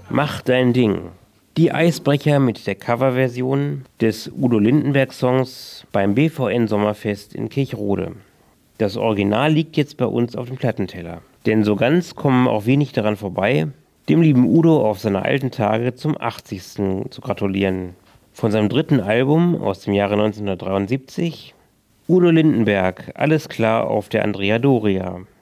Mach dein Ding. Die Eisbrecher mit der Coverversion des Udo Lindenberg-Songs beim BVN-Sommerfest in Kirchrode. Das Original liegt jetzt bei uns auf dem Plattenteller. Denn so ganz kommen auch wenig daran vorbei, dem lieben Udo auf seine alten Tage zum 80. zu gratulieren. Von seinem dritten Album aus dem Jahre 1973, Udo Lindenberg, alles klar auf der Andrea Doria.